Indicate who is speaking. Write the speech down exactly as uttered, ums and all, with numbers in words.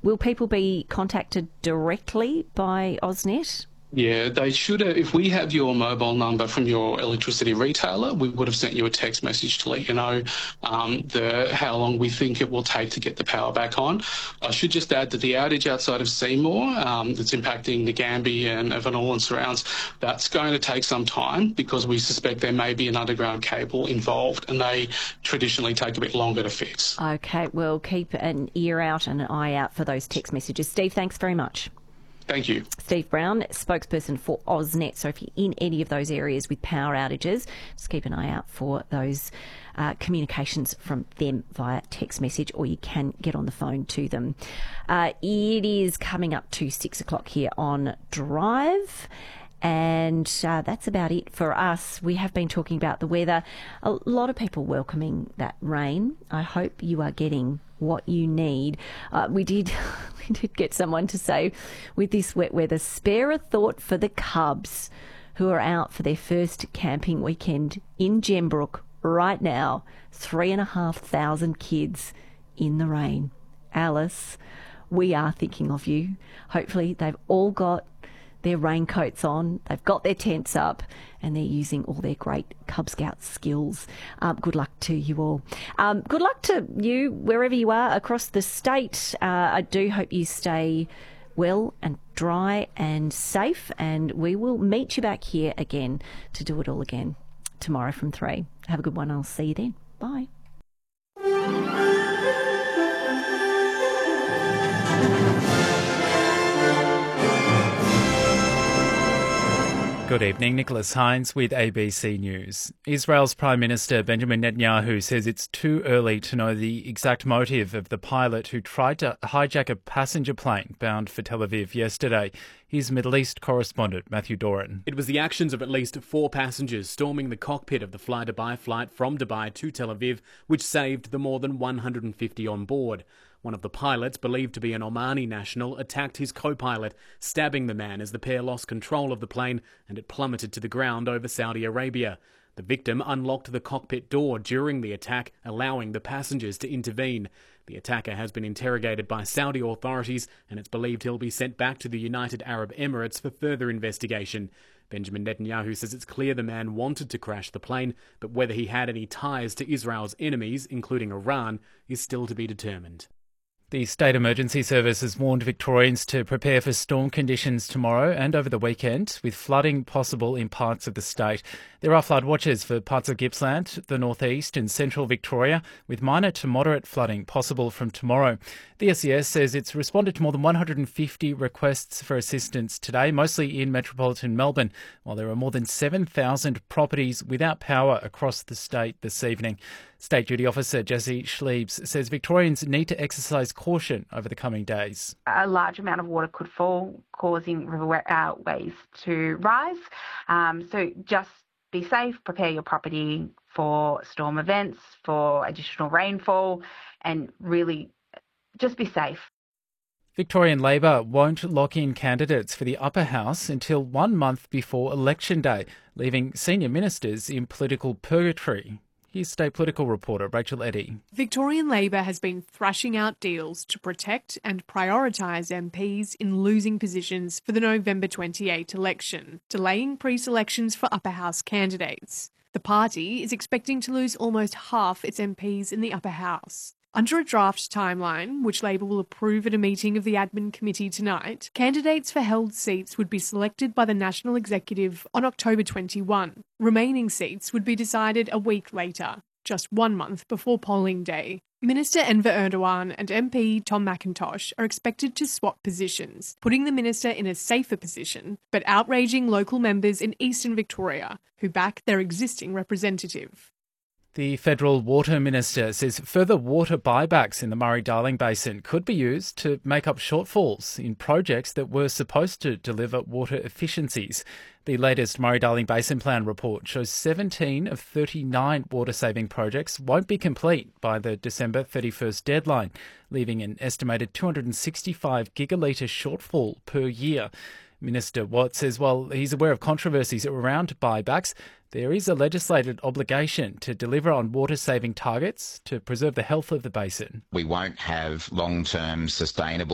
Speaker 1: Will people be contacted directly by AusNet?
Speaker 2: Yeah, they should have. If we have your mobile number from your electricity retailer, we would have sent you a text message to let you know um, the how long we think it will take to get the power back on. I should just add that the outage outside of Seymour um, that's impacting the Gambie and Evanol and surrounds, that's going to take some time because we suspect there may be an underground cable involved and they traditionally take a bit longer to fix.
Speaker 1: Okay, well, keep an ear out and an eye out for those text messages. Steve, thanks very much.
Speaker 2: Thank you.
Speaker 1: Steve Brown, spokesperson for AusNet. So if you're in any of those areas with power outages, just keep an eye out for those uh, communications from them via text message, or you can get on the phone to them. Uh, it is coming up to six o'clock here on Drive. And uh, that's about it for us. We have been talking about the weather. A lot of people welcoming that rain. I hope you are getting what you need. Uh, we did we did get someone to say, with this wet weather, spare a thought for the cubs who are out for their first camping weekend in Gembrook right now. Three and a half thousand kids in the rain. Alice, we are thinking of you. Hopefully they've all got their raincoats on, they've got their tents up, and they're using all their great Cub Scout skills. Um, good luck to you all. Um, good luck to you wherever you are across the state. Uh, I do hope you stay well and dry and safe, and we will meet you back here again to do it all again tomorrow from three. Have a good one. I'll see you then. Bye.
Speaker 3: Good evening, Nicholas Hines with A B C News. Israel's Prime Minister Benjamin Netanyahu says it's too early to know the exact motive of the pilot who tried to hijack a passenger plane bound for Tel Aviv yesterday. Here's Middle East correspondent Matthew Doran.
Speaker 4: It was the actions of at least four passengers storming the cockpit of the Fly-Dubai flight from Dubai to Tel Aviv, which saved the more than one hundred fifty on board. One of the pilots, believed to be an Omani national, attacked his co-pilot, stabbing the man as the pair lost control of the plane and it plummeted to the ground over Saudi Arabia. The victim unlocked the cockpit door during the attack, allowing the passengers to intervene. The attacker has been interrogated by Saudi authorities and it's believed he'll be sent back to the United Arab Emirates for further investigation. Benjamin Netanyahu says it's clear the man wanted to crash the plane, but whether he had any ties to Israel's enemies, including Iran, is still to be determined.
Speaker 3: The State Emergency Service has warned Victorians to prepare for storm conditions tomorrow and over the weekend, with flooding possible in parts of the state. There are flood watches for parts of Gippsland, the northeast and central Victoria, with minor to moderate flooding possible from tomorrow. The S E S says it's responded to more than one hundred fifty requests for assistance today, mostly in metropolitan Melbourne, while there are more than seven thousand properties without power across the state this evening. State Duty Officer Jessie Schliebs says Victorians need to exercise caution over the coming days.
Speaker 5: A large amount of water could fall, causing riverways to rise. Um, so just be safe, prepare your property for storm events, for additional rainfall, and really just be safe.
Speaker 3: Victorian Labor won't lock in candidates for the upper house until one month before election day, leaving senior ministers in political purgatory. Here's state political reporter Rachel Eddy.
Speaker 6: Victorian Labor has been thrashing out deals to protect and prioritise M Ps in losing positions for the November twenty-eighth election, delaying pre-selections for upper house candidates. The party is expecting to lose almost half its M Ps in the upper house. Under a draft timeline, which Labor will approve at a meeting of the Admin Committee tonight, candidates for held seats would be selected by the National Executive on October twenty-first. Remaining seats would be decided a week later, just one month before polling day. Minister Enver Erdogan and M P Tom McIntosh are expected to swap positions, putting the minister in a safer position, but outraging local members in eastern Victoria who back their existing representative.
Speaker 3: The Federal Water Minister says further water buybacks in the Murray-Darling Basin could be used to make up shortfalls in projects that were supposed to deliver water efficiencies. The latest Murray-Darling Basin Plan report shows seventeen of thirty-nine water-saving projects won't be complete by the December thirty-first deadline, leaving an estimated two hundred sixty-five gigalitre shortfall per year. Minister Watt says while he's aware of controversies around buybacks, there is a legislated obligation to deliver on water-saving targets to preserve the health of the basin.
Speaker 7: We won't have long-term sustainable